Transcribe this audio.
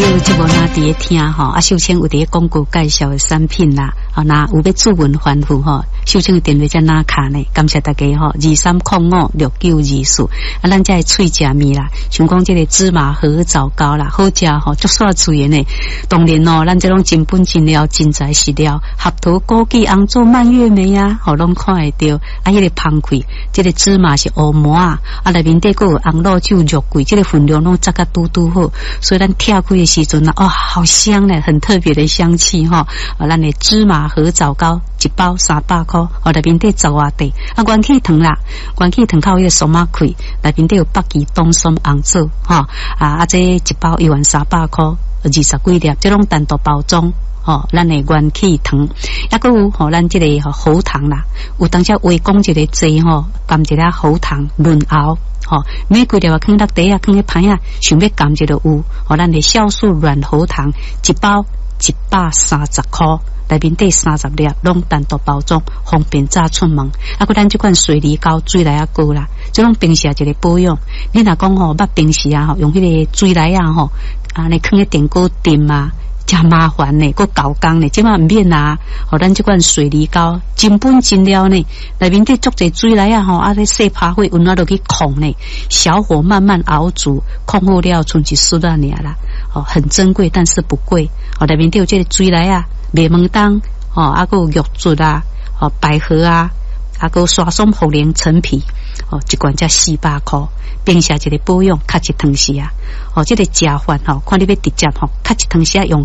有节目那伫咧听吼，啊，秀清有伫咧广告介绍的产品啦，啊，那有要注文反复吼，秀清的电话在哪卡呢？感谢大家吼，23056924，啊，咱这脆食面啦，像讲这个芝麻和枣糕啦，好食吼，足煞脆的呢。当然哦，咱这种真本真料真材实料，合桃、枸杞、红枣、蔓越莓啊，吼，拢看会到。啊，迄个芳开，这个芝麻是乌麻啊，啊，内面底个有红肉酒、肉桂，这个分量拢扎个嘟嘟好，所以咱跳开的时阵啊，哦，好香呢，很特别的香气哈。啊，咱的芝麻和枣糕一包300块，哦，内面底10外地，啊，元气糖啦，元气糖靠迄个松仔开，内面底有北极冬松红枣，哈，啊，这一包11300块，20几粒，这种单独包装。哦，咱的元气糖，抑个有吼，咱这个喉糖啦，有当下微讲一个剂吼，含一粒喉糖润喉，吼，每几粒啊，放落底啊，放喺盘啊，想要含一个有，吼，咱的酵素软喉糖一包130块，内面底30粒，拢单独包装，方便早出门。啊，个咱这款水梨膏水来啊膏啦，这种平时一个保养，你若讲吼，捌平时啊吼，用迄个水来啊吼，啊，你放喺电锅炖啊。真麻烦呢，个搞工呢，即嘛唔免啊！吼，咱即款水梨膏真本真料呢，内面底足侪水来啊！吼，啊，咧细拍火，温落去控呢，小火慢慢熬煮，控好了，剩一丝仔尔啦。哦，很珍贵，但是不贵。哦，内面底有这个水来啊，麦门冬，哦，啊个有玉竹啊，哦，百合啊，啊个刷松茯苓陈皮，哦，一罐才400块。平时一个保养，较一汤时啊，哦，这个食饭吼，看你要直接吼，较一汤时啊用。